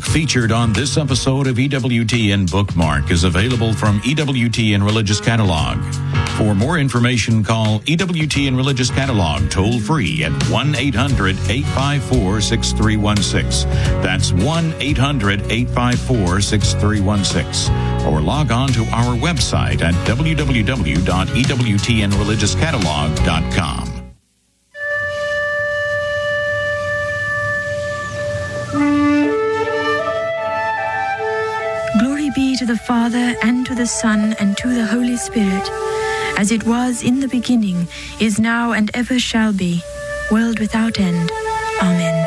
featured on this episode of EWTN Bookmark is available from EWTN Religious Catalog. For more information, call EWTN Religious Catalog toll-free at 1-800-854-6316. That's 1-800-854-6316. Or log on to our website at www.ewtnreligiouscatalog.com. Glory be to the Father, and to the Son, and to the Holy Spirit, as it was in the beginning, is now, and ever shall be, world without end. Amen.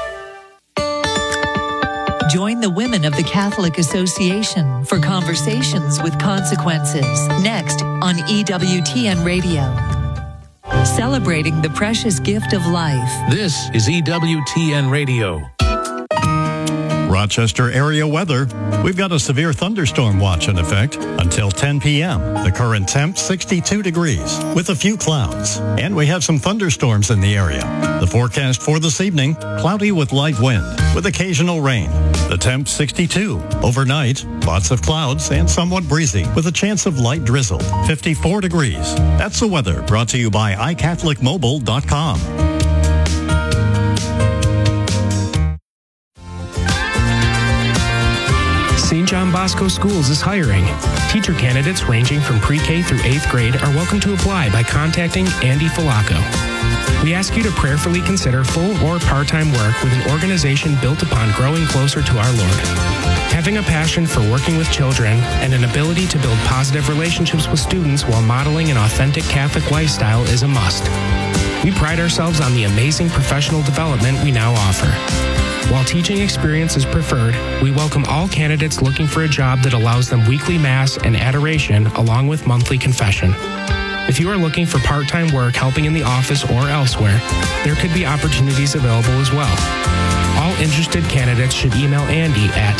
Join the Women of the Catholic Association for Conversations with Consequences, next on EWTN Radio. Celebrating the precious gift of life. This is EWTN Radio. Rochester area weather. We've got a severe thunderstorm watch in effect until 10 p.m. The current temp, 62 degrees, with a few clouds. And we have some thunderstorms in the area. The forecast for this evening, cloudy with light wind, with occasional rain. The temp, 62. Overnight, lots of clouds and somewhat breezy, with a chance of light drizzle, 54 degrees. That's the weather, brought to you by iCatholicMobile.com. St. John Bosco Schools is hiring. Teacher candidates ranging from pre-K through 8th grade are welcome to apply by contacting Andy Falaco. We ask you to prayerfully consider full or part-time work with an organization built upon growing closer to our Lord. Having a passion for working with children and an ability to build positive relationships with students while modeling an authentic Catholic lifestyle is a must. We pride ourselves on the amazing professional development we now offer. While teaching experience is preferred, we welcome all candidates looking for a job that allows them weekly Mass and adoration along with monthly confession. If you are looking for part-time work helping in the office or elsewhere, there could be opportunities available as well. All interested candidates should email Andy at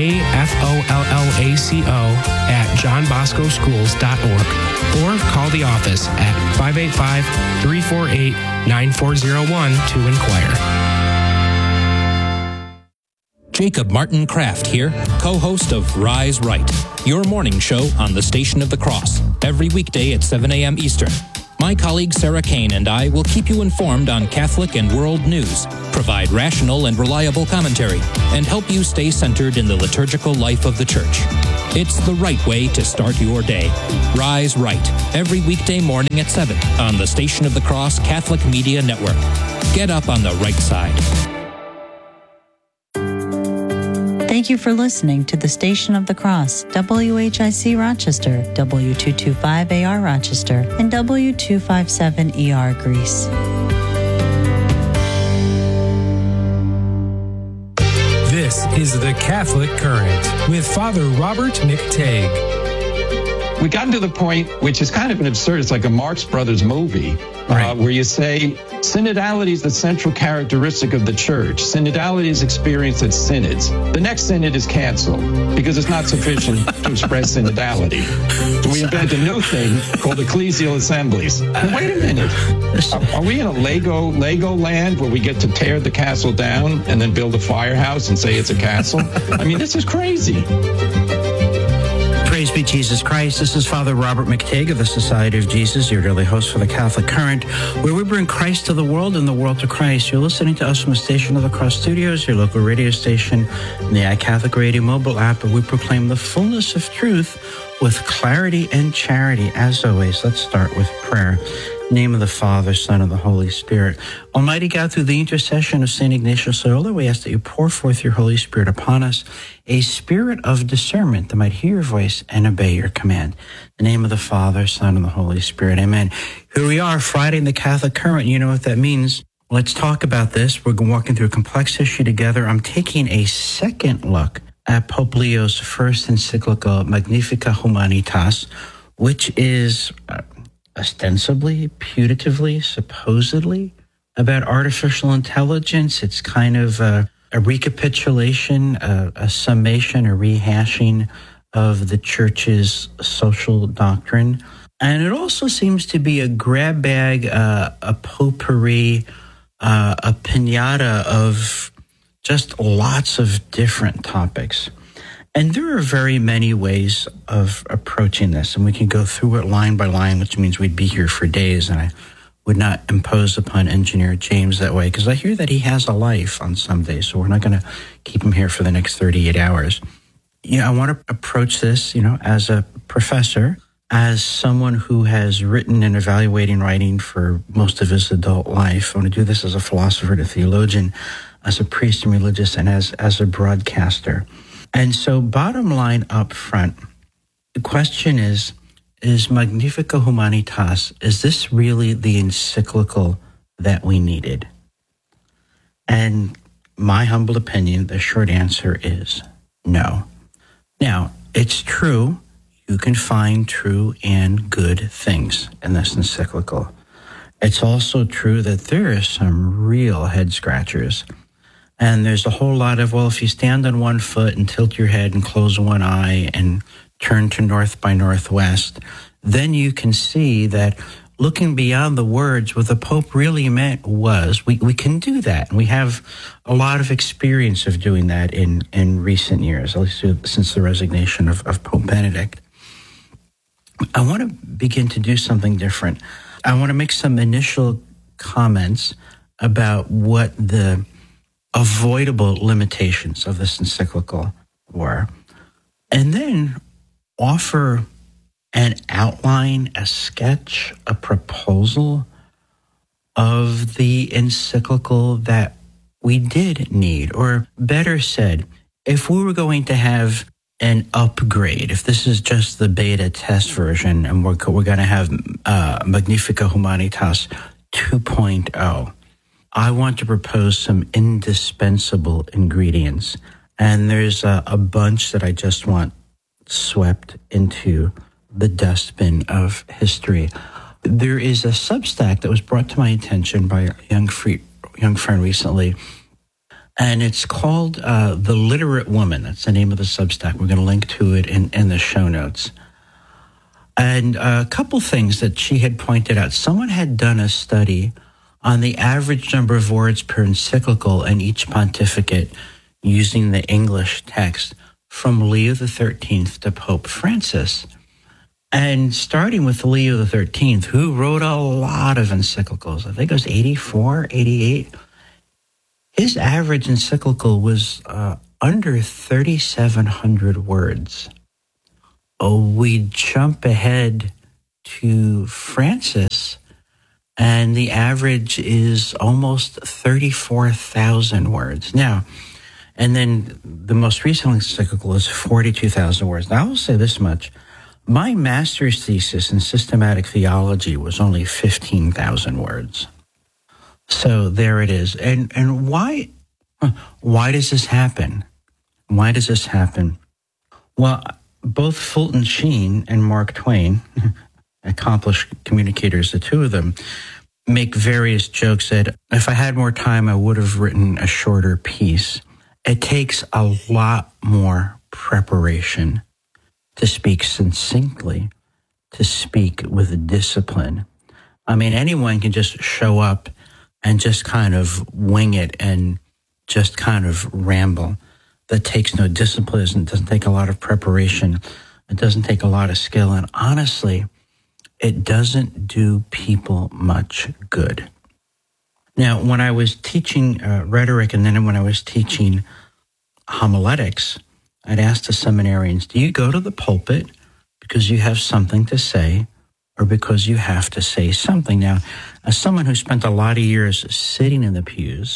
afolaco@johnboscoschools.org or call the office at 585-348-9401 to inquire. Jacob Martin Kraft here, co-host of Rise Right, your morning show on the Station of the Cross, every weekday at 7 a.m. Eastern. My colleague Sarah Kane and I will keep you informed on Catholic and world news, provide rational and reliable commentary, and help you stay centered in the liturgical life of the Church. It's the right way to start your day. Rise Right, every weekday morning at 7 on the Station of the Cross Catholic Media Network. Get up on the right side. Thank you for listening to the Station of the Cross, WHIC Rochester, W225AR Rochester, and W257ER Greece. This is the Catholic Current with Father Robert McTague. We gotten to the point, which is kind of an absurd, it's like a Marx Brothers movie, right, where you say synodality is the central characteristic of the Church. Synodality is experienced at synods. The next synod is canceled because it's not sufficient to express synodality. So we invent a new thing called ecclesial assemblies. Now, wait a minute. Are we in a Lego land where we get to tear the castle down and then build a firehouse and say it's a castle? I mean, this is crazy. Praise be Jesus Christ. This is Father Robert McTague of the Society of Jesus, your daily host for the Catholic Current, where we bring Christ to the world and the world to Christ. You're listening to us from the Station of the Cross Studios, your local radio station, and the iCatholic Radio mobile app, where we proclaim the fullness of truth with clarity and charity. As always, let's start with prayer. In the name of the Father, Son, and the Holy Spirit. Almighty God, through the intercession of St. Ignatius Loyola, we ask that you pour forth your Holy Spirit upon us, a spirit of discernment that might hear your voice and obey your command. In the name of the Father, Son, and the Holy Spirit. Amen. Here we are, Friday in the Catholic Current. You know what that means. Let's talk about this. We're walking through a complex issue together. I'm taking a second look at Pope Leo's first encyclical, Magnificat Humanitas, which is ostensibly, putatively, supposedly about artificial intelligence. It's kind of a recapitulation, a summation, a rehashing of the Church's social doctrine. And it also seems to be a grab bag, a potpourri, a piñata of just lots of different topics. And there are very many ways of approaching this, and we can go through it line by line, which means we'd be here for days, and I would not impose upon Engineer James that way, because I hear that he has a life on some days, so we're not going to keep him here for the next 38 hours. I want to approach this, as a professor, as someone who has written and evaluating writing for most of his adult life. I want to do this as a philosopher and a theologian, as a priest and religious, and as a broadcaster. And so bottom line up front, the question is Magnificat Humanitas, is this really the encyclical that we needed? And my humble opinion, the short answer is no. Now, it's true, you can find true and good things in this encyclical. It's also true that there are some real head scratchers. And there's a whole lot of, well, if you stand on one foot and tilt your head and close one eye and turn to north by northwest, then you can see that looking beyond the words, what the Pope really meant was, we can do that. And we have a lot of experience of doing that in recent years, at least since the resignation of Pope Benedict. I want to begin to do something different. I want to make some initial comments about what the avoidable limitations of this encyclical were, and then offer an outline, a sketch, a proposal of the encyclical that we did need. Or better said, if we were going to have an upgrade, if this is just the beta test version and we're going to have Magnificat Humanitas 2.0, I want to propose some indispensable ingredients. And there's a bunch that I just want swept into the dustbin of history. There is a Substack that was brought to my attention by a young friend recently, and it's called The Literate Woman. That's the name of the Substack. We're going to link to it in the show notes. And a couple things that she had pointed out. Someone had done a study on the average number of words per encyclical in each pontificate using the English text from Leo XIII to Pope Francis. And starting with Leo XIII, who wrote a lot of encyclicals, I think it was 84, 88. His average encyclical was under 3,700 words. We jump ahead to Francis, and the average is almost 34,000 words. Now, and then the most recent encyclical is 42,000 words. Now, I will say this much. My master's thesis in systematic theology was only 15,000 words. So there it is. And why does this happen? Why does this happen? Well, both Fulton Sheen and Mark Twain, accomplished communicators, the two of them, make various jokes that if I had more time, I would have written a shorter piece. It takes a lot more preparation to speak succinctly, to speak with discipline. I mean, anyone can just show up and just kind of wing it and just kind of ramble. That takes no discipline. It doesn't take a lot of preparation. It doesn't take a lot of skill. And honestly, it doesn't do people much good. Now, when I was teaching rhetoric and then when I was teaching homiletics, I'd ask the seminarians, do you go to the pulpit because you have something to say or because you have to say something? Now, as someone who spent a lot of years sitting in the pews,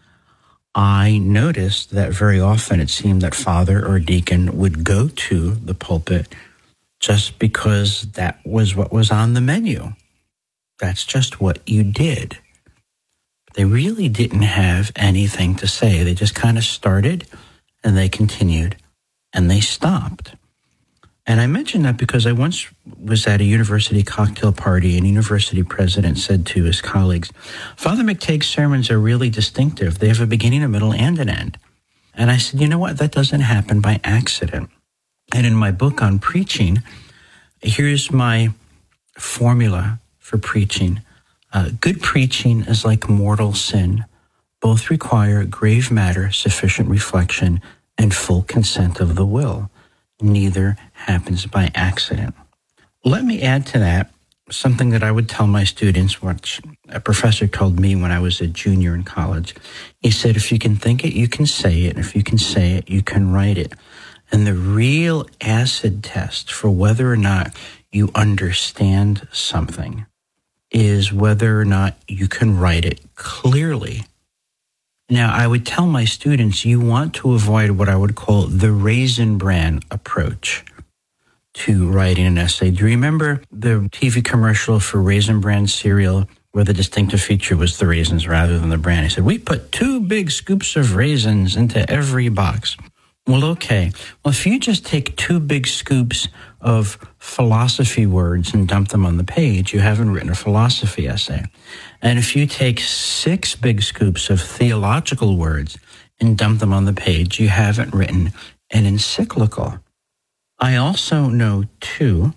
I noticed that very often it seemed that father or deacon would go to the pulpit just because that was what was on the menu. That's just what you did. They really didn't have anything to say. They just kind of started and they continued and they stopped. And I mention that because I once was at a university cocktail party and a university president said to his colleagues, Father McTague's sermons are really distinctive. They have a beginning, a middle, and an end. And I said, you know what? That doesn't happen by accident. And in my book on preaching, here's my formula for preaching. Good preaching is like mortal sin. Both require grave matter, sufficient reflection, and full consent of the will. Neither happens by accident. Let me add to that something that I would tell my students, which a professor told me when I was a junior in college. He said, if you can think it, you can say it. And if you can say it, you can write it. And the real acid test for whether or not you understand something is whether or not you can write it clearly. Now, I would tell my students, you want to avoid what I would call the Raisin Bran approach to writing an essay. Do you remember the TV commercial for Raisin Bran cereal where the distinctive feature was the raisins rather than the bran? He said, we put 2 big scoops of raisins into every box. Well, okay. Well, if you just take 2 big scoops of philosophy words and dump them on the page, you haven't written a philosophy essay. And if you take 6 big scoops of theological words and dump them on the page, you haven't written an encyclical. I also know, too,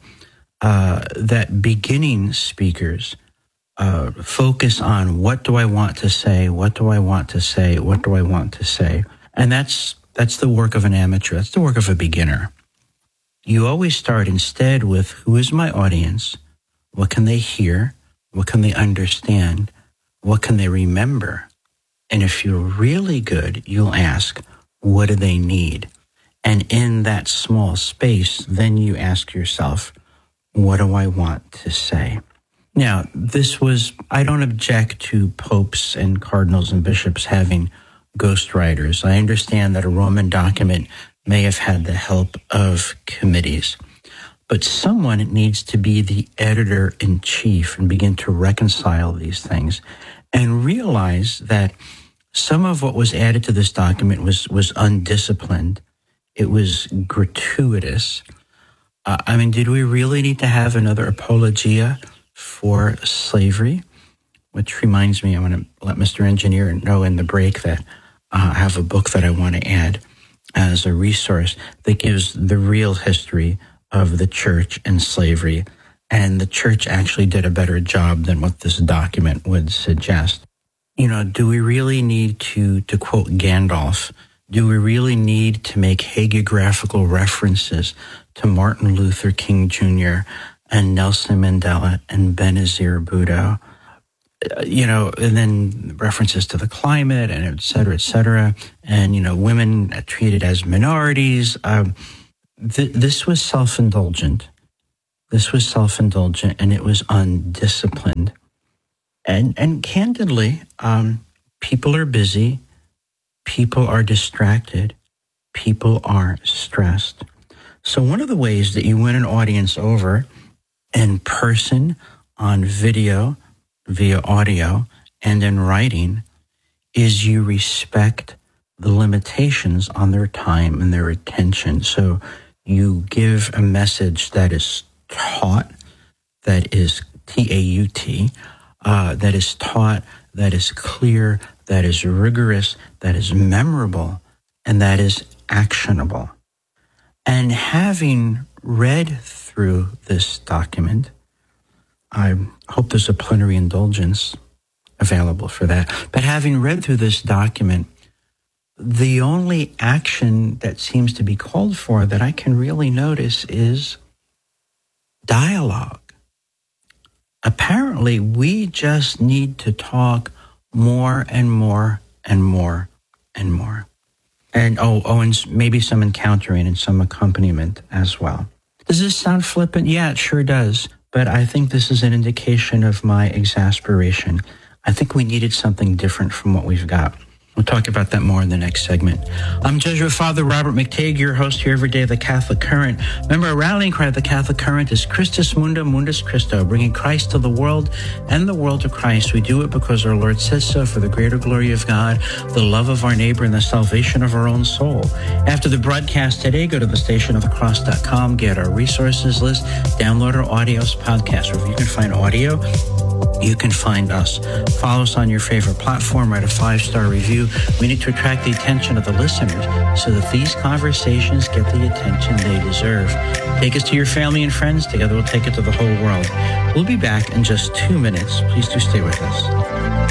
that beginning speakers focus on what do I want to say, what do I want to say, what do I want to say. And that's the work of an amateur. That's the work of a beginner. You always start instead with who is my audience, what can they hear, what can they understand, what can they remember. And if you're really good, you'll ask, what do they need? And in that small space, then you ask yourself, what do I want to say? Now, I don't object to popes and cardinals and bishops having ghostwriters. I understand that a Roman document may have had the help of committees, but someone needs to be the editor-in-chief and begin to reconcile these things and realize that some of what was added to this document was undisciplined. It was gratuitous. Did we really need to have another apologia for slavery? Which reminds me, I want to let Mr. Engineer know in the break that I have a book that I want to add as a resource that gives the real history of the church and slavery. And the church actually did a better job than what this document would suggest. Do we really need to quote Gandalf? Do we really need to make hagiographical references to Martin Luther King Jr. and Nelson Mandela and Benazir Bhutto? And then references to the climate and et cetera, and, women treated as minorities. This was self-indulgent. And it was undisciplined. And candidly, people are busy. People are distracted. People are stressed. So one of the ways that you win an audience over in person, on video, via audio, and in writing is you respect the limitations on their time and their attention. So you give a message that is taught, that is T-A-U-T, that is taught, that is clear, that is rigorous, that is memorable, and that is actionable. And having read through this document, I hope there's a plenary indulgence available for that. But having read through this document, the only action that seems to be called for that I can really notice is dialogue. Apparently, we just need to talk more and more and more and more. And and maybe some encountering and some accompaniment as well. Does this sound flippant? Yeah, it sure does. But I think this is an indication of my exasperation. I think we needed something different from what we've got. We'll talk about that more in the next segment. I'm Jesuit Father Robert McTague, your host here every day of the Catholic Current. Remember, our rallying cry of the Catholic Current is Christus Mundum Mundus Christo, bringing Christ to the world and the world to Christ. We do it because our Lord says so, for the greater glory of God, the love of our neighbor, and the salvation of our own soul. After the broadcast today, go to thestationofthecross.com, get our resources list, download our audios podcast, wherever you can find audio. You can find us. Follow us on your favorite platform. Write a 5-star review. We need to attract the attention of the listeners so that these conversations get the attention they deserve. Take us to your family and friends. Together we'll take it to the whole world. We'll be back in just 2 minutes. Please do stay with us.